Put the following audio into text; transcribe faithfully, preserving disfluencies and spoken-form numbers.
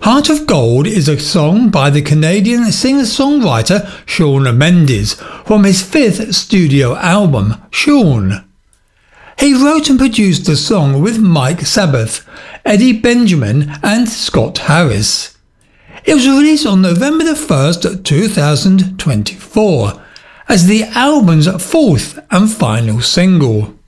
Heart of Gold is a song by the Canadian singer-songwriter Shawn Mendes from his fifth studio album, Shawn. He wrote and produced the song with Mike Sabbath, Eddie Benjamin and Scott Harris. It was released on November the first, two thousand twenty-four, as the album's fourth and final single.